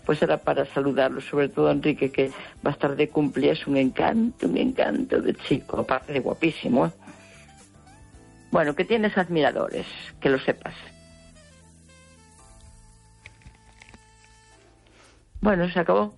pues era para saludarlo, sobre todo a Enrique, que va a estar de cumple, es un encanto de chico, aparte de guapísimo, ¿eh? Bueno, que tienes admiradores, que lo sepas. Bueno, se acabó.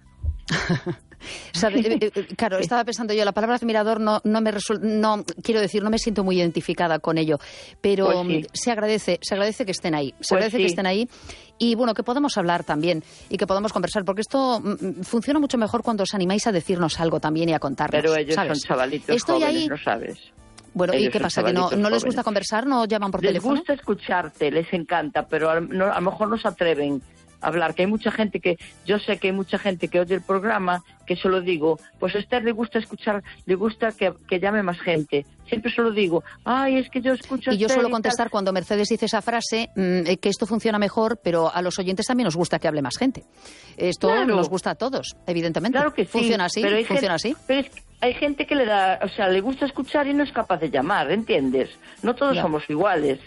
Claro, estaba pensando yo, la palabra admirador no me quiero decir, no me siento muy identificada con ello, pero pues sí. se agradece que estén ahí, que estén ahí y bueno, que podamos hablar también y que podamos conversar, porque esto funciona mucho mejor cuando os animáis a decirnos algo también y a contarnos. Pero ellos ¿sabes? son chavalitos Estoy jóvenes, ahí... ¿no sabes? Bueno, Ellos ¿y qué pasa? ¿Que no les gusta conversar? ¿No llaman por teléfono? Les gusta escucharte, les encanta, pero a lo mejor no se atreven a hablar, que hay mucha gente yo sé que hay mucha gente que oye el programa, que solo digo, pues a Esther le gusta escuchar, le gusta que llame más gente. Siempre solo digo, ay, es que yo escucho a Y yo Esther suelo contestar cuando Mercedes dice esa frase, que esto funciona mejor, pero a los oyentes también nos gusta que hable más gente. Esto nos gusta a todos, evidentemente. Claro que sí. Funciona así, pero Pero hay gente que le gusta escuchar y no es capaz de llamar, ¿entiendes? No todos somos iguales.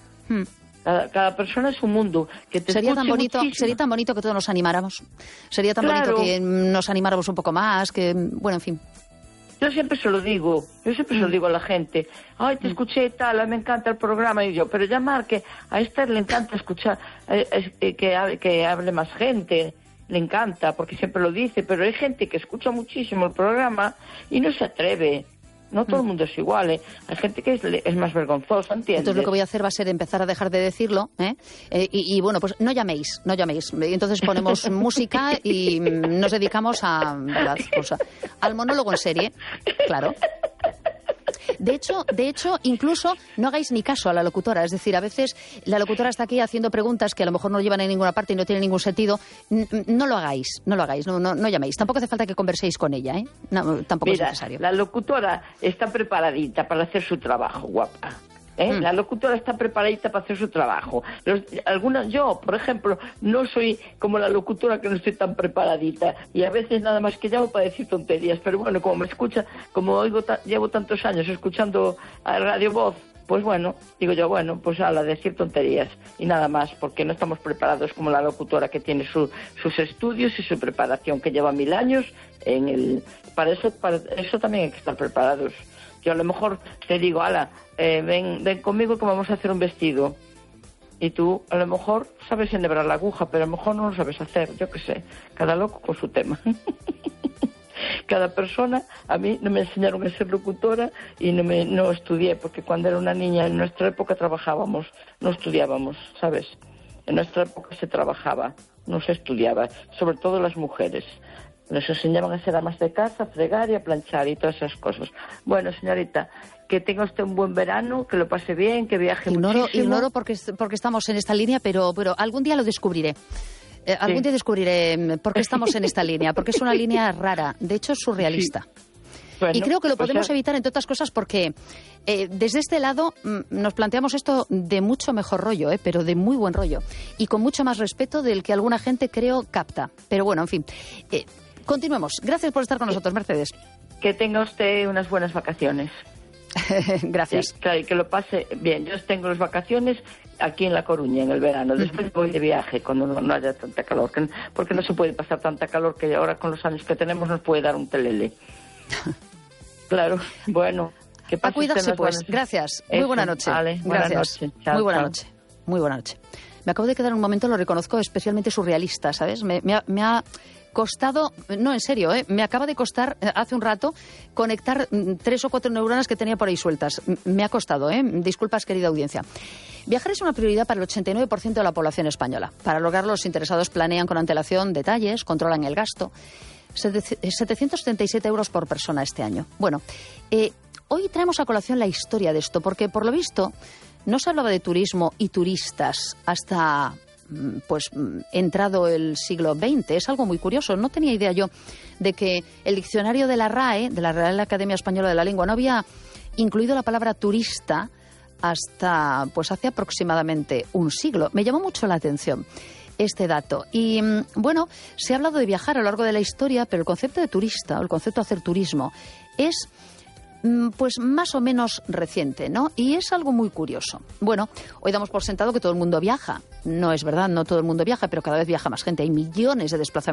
Cada persona es un mundo. Que te sería tan bonito que todos nos animáramos. Sería tan bonito que nos animáramos un poco más, que bueno, en fin. Yo siempre se lo digo a la gente. Ay, te escuché tal, me encanta el programa. Y yo, pero llamar, que a Esther le encanta escuchar, que hable más gente. Le encanta, porque siempre lo dice, pero hay gente que escucha muchísimo el programa y no se atreve. No todo el mundo es igual, ¿eh? Hay gente que es más vergonzosa, ¿entiendes? Entonces lo que voy a hacer va a ser empezar a dejar de decirlo, ¿eh? Y bueno, pues no llaméis. Entonces ponemos música y nos dedicamos al monólogo en serie, claro. De hecho, incluso no hagáis ni caso a la locutora. Es decir, a veces la locutora está aquí haciendo preguntas que a lo mejor no llevan a ninguna parte y no tienen ningún sentido. No lo hagáis, no llaméis. Tampoco hace falta que converséis con ella, ¿eh? No, tampoco es necesario. La locutora está preparadita para hacer su trabajo, guapa. La locutora está preparadita para hacer su trabajo. Yo, por ejemplo, no soy como la locutora, que no estoy tan preparadita y a veces nada más que llamo para decir tonterías, pero bueno, como me escucha, llevo tantos años escuchando a Radio Voz, pues bueno, digo yo, bueno, pues a decir tonterías y nada más, porque no estamos preparados como la locutora, que tiene sus estudios y su preparación, que lleva 1000 años para eso también hay que estar preparados. Yo a lo mejor te digo, ven conmigo que vamos a hacer un vestido. Y tú a lo mejor sabes enhebrar la aguja, pero a lo mejor no lo sabes hacer, yo qué sé. Cada loco con su tema. Cada persona, a mí no me enseñaron a ser locutora y no estudié, porque cuando era una niña en nuestra época trabajábamos, no estudiábamos, ¿sabes? En nuestra época se trabajaba, no se estudiaba, sobre todo las mujeres. Nos enseñaban a ser amas de casa, a fregar y a planchar y todas esas cosas. Bueno, señorita, que tenga usted un buen verano, que lo pase bien, que viaje muchísimo. Ignoro porque estamos en esta línea, pero algún día lo descubriré. Algún día descubriré por qué estamos en esta línea, porque es una línea rara, de hecho surrealista. Sí. Bueno, y creo que lo podemos evitar, entre otras cosas, porque desde este lado nos planteamos esto de mucho mejor rollo, pero de muy buen rollo, y con mucho más respeto del que alguna gente, creo, capta. Pero bueno, en fin, continuemos. Gracias por estar con nosotros, Mercedes. Que tenga usted unas buenas vacaciones. Gracias. Sí, claro, y que lo pase bien. Yo tengo las vacaciones aquí en La Coruña en el verano. Después voy de viaje cuando no haya tanta calor, porque no se puede pasar tanta calor, que ahora con los años que tenemos nos puede dar un telele. Claro, bueno. Que a cuidarse, pues. Gracias. Muy buena noche. Vale, gracias. Buena noche. Chao, muy buena noche. Muy buena noche. Me acabo de quedar un momento, lo reconozco, especialmente surrealista, ¿sabes? Me ha costado, no, en serio, me acaba de costar hace un rato conectar 3 o 4 neuronas que tenía por ahí sueltas. Me ha costado, disculpas, querida audiencia. Viajar es una prioridad para el 89% de la población española. Para lograrlo, los interesados planean con antelación detalles, controlan el gasto. 777 euros por persona este año. Bueno, hoy traemos a colación la historia de esto, porque por lo visto no se hablaba de turismo y turistas hasta entrado el siglo XX. Es algo muy curioso. No tenía idea yo de que el diccionario de la RAE, de la Real Academia Española de la Lengua, no había incluido la palabra turista hasta hace aproximadamente un siglo. Me llamó mucho la atención este dato. Y bueno, se ha hablado de viajar a lo largo de la historia, pero el concepto de turista, o el concepto de hacer turismo, es más o menos reciente, ¿no? Y es algo muy curioso. Bueno, hoy damos por sentado que todo el mundo viaja. No es verdad, no todo el mundo viaja, pero cada vez viaja más gente. Hay millones de desplazamientos